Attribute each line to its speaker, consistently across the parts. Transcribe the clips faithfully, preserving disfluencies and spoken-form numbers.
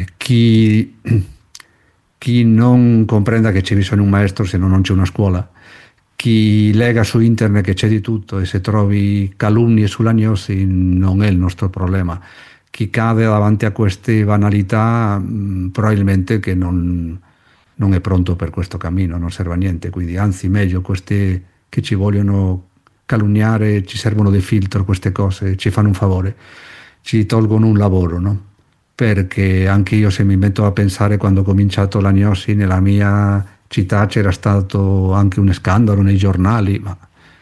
Speaker 1: eh, chi, chi non comprenda che c'è bisogno di un maestro se no non c'è una scuola, chi lega su internet che c'è di tutto e se trovi calunnie sulla gnosi non è il nostro problema. Chi cade davanti a queste banalità mh, probabilmente che non, non è pronto per questo cammino, non serve a niente, quindi anzi meglio queste che ci vogliono calunniare, ci servono dei filtri, queste cose ci fanno un favore, ci tolgono un lavoro, no? Perché anche io se mi metto a pensare quando ho cominciato la gnosi nella mia città c'era stato anche un scandalo nei giornali, ma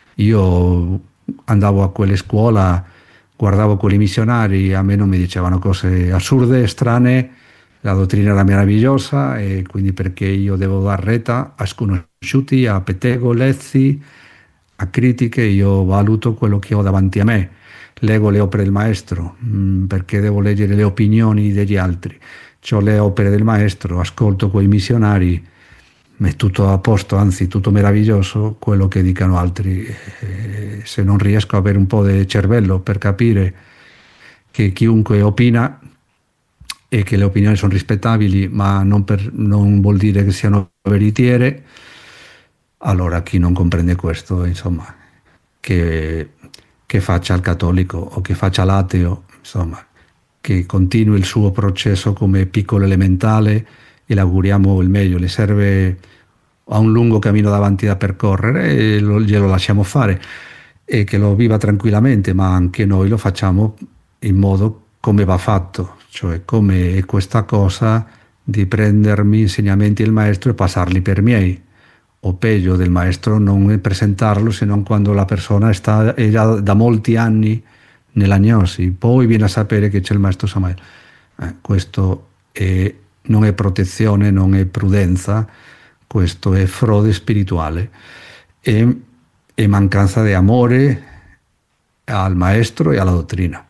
Speaker 1: io andavo a quelle scuole, guardavo quelli missionari, a me non mi dicevano cose assurde, strane, la dottrina era meravigliosa e quindi perché io devo dar retta a sconosciuti, a pettegolezzi, a critiche, io valuto quello che ho davanti a me, leggo le opere del maestro mh, perché devo leggere le opinioni degli altri, ho le opere del maestro, ascolto quei missionari, è tutto a posto, anzi tutto meraviglioso quello che dicano altri. Eh, se non riesco a avere un po' di cervello per capire che chiunque opina e che le opinioni sono rispettabili ma non, per, non vuol dire che siano veritiere, allora chi non comprende questo insomma che, che faccia il cattolico o che faccia l'ateo, insomma che continui il suo processo come piccolo elementale e le auguriamo il meglio, le serve a un lungo cammino davanti da percorrere e lo, glielo lasciamo fare e che lo viva tranquillamente, ma anche noi lo facciamo in modo come va fatto, cioè come è questa cosa di prendermi insegnamenti del maestro e passarli per miei, o peggio del maestro non presentarlo se non quando la persona sta è già da molti anni nella gnosi, poi viene a sapere che c'è il maestro Samael. Eh, questo è, non è protezione, non è prudenza, questo è frode spirituale e, e mancanza di amore al maestro e alla dottrina.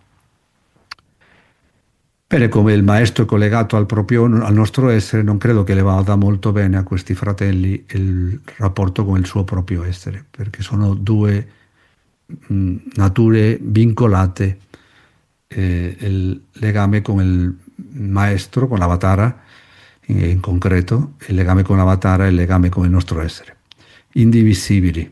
Speaker 1: Bene, come il maestro è collegato al, proprio, al nostro essere, non credo che le vada molto bene a questi fratelli il rapporto con il suo proprio essere, perché sono due mh, nature vincolate, eh, il legame con il maestro, con l'avatara, in, in concreto, il legame con l'avatara e il legame con il nostro essere, indivisibili.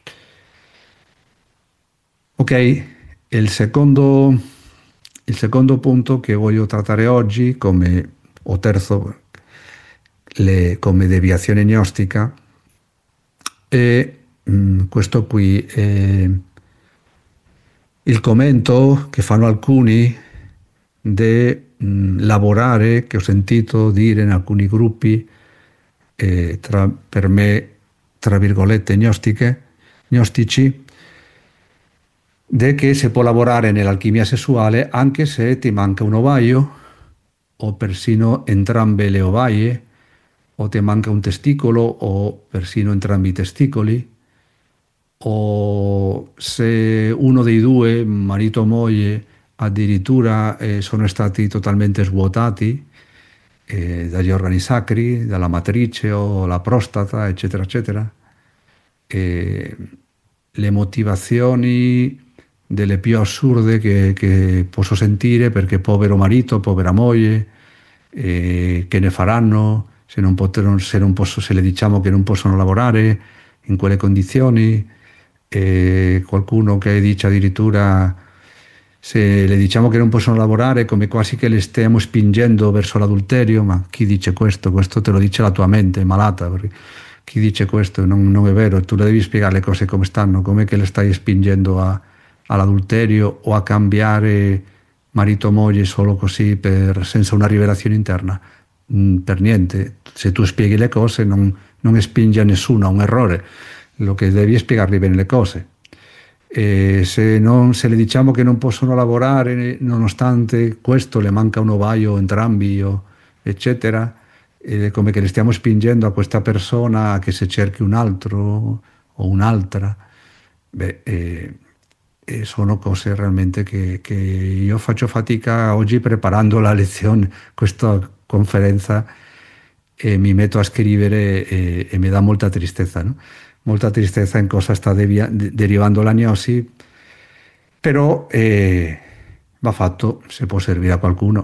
Speaker 1: Ok, il secondo, il secondo punto che voglio trattare oggi, come, o terzo, le, come deviazione gnostica, è mh, questo qui, è il commento che fanno alcuni di lavorare, che ho sentito dire in alcuni gruppi, eh, tra, per me, tra virgolette, gnostiche, gnostici, di che si può lavorare nell'alchimia sessuale anche se ti manca un ovaio o persino entrambe le ovaie o ti manca un testicolo o persino entrambi i testicoli o se uno dei due, marito o moglie, addirittura eh, sono stati totalmente svuotati eh, dagli organi sacri, dalla matrice o la prostata, eccetera, eccetera. E le motivazioni delle più assurde che, che posso sentire, perché povero marito, povera moglie, eh, che ne faranno se, non poterono, se, non posso, se le diciamo che non possono lavorare in quelle condizioni, e qualcuno che dice addirittura se le diciamo che non possono lavorare come quasi che le stiamo spingendo verso l'adulterio, ma chi dice questo? Questo te lo dice la tua mente, è malata, perché chi dice questo non, non è vero, tu le devi spiegare le cose come stanno, com'è che le stai spingendo a, all'adulterio o a cambiare marito o moglie solo così per, senza una rivelazione interna? Mm, per niente, se tu spieghi le cose non, non spingi a nessuno a un errore, lo che devi è spiegargli bene le cose. E se, non, se le diciamo che non possono lavorare nonostante questo le manca un ovaio entrambi o, eccetera, è come che le stiamo spingendo a questa persona che se cerchi un altro o un'altra, beh, eh, eh, sono cose realmente che, che io faccio fatica oggi preparando la lezione, questa conferenza, e mi metto a scrivere e, e mi dà molta tristezza, no? Molta tristezza in cosa sta devia- derivando la gnosi, però eh, va fatto, se può servire a qualcuno.